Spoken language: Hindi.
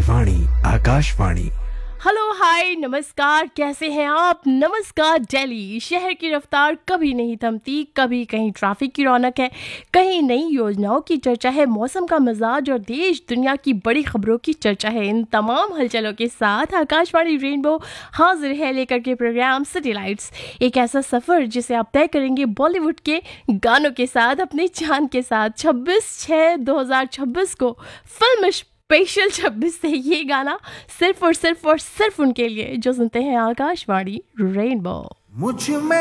वाणी आकाशवाणी। हेलो हाय नमस्कार, कैसे हैं आप? नमस्कार दिल्ली। शहर की रफ्तार कभी नहीं थमती, कभी कहीं ट्रैफिक की रौनक है, कहीं नई योजनाओं की चर्चा है, मौसम का मिजाज और देश दुनिया की बड़ी खबरों की चर्चा है। इन तमाम हलचलों के साथ आकाशवाणी रेनबो हाजिर है लेकर के प्रोग्राम सिटी लाइट्स। एक ऐसा सफ़र जिसे आप तय करेंगे बॉलीवुड के गानों के साथ, अपनी जान के साथ। 26/6/2026 को फिल्म स्पेशल 26 से ये गाना सिर्फ और सिर्फ उनके लिए जो सुनते हैं आकाशवाणी रेनबो। मुझ में